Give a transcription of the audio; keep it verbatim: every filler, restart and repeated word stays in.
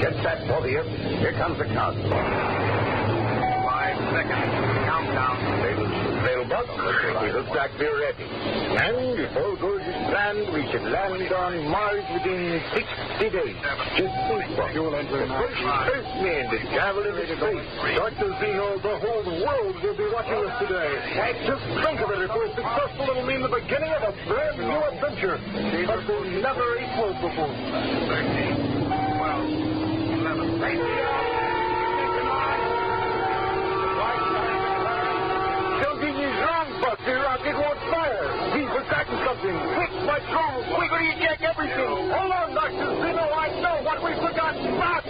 Get set, both of you. Here comes the count. Five seconds. Countdown. Little, little bug. We look back there ready. And if all goes as planned, we should land on Mars within sixty days. Just think, Buck. The first first men to travel into space. Doctor Zeno, the whole world will be watching us today. Just think of it. If we're successful, it'll mean the beginning of a brand new adventure. But we'll never equal before. Thirteen. Twelve. Eleven. Something is wrong, Buck. The rocket won't fire. He's forgotten something. Quick, what's wrong? Quickly check everything. Hold on, Doctor Zeno. I know what we've forgotten. Fast.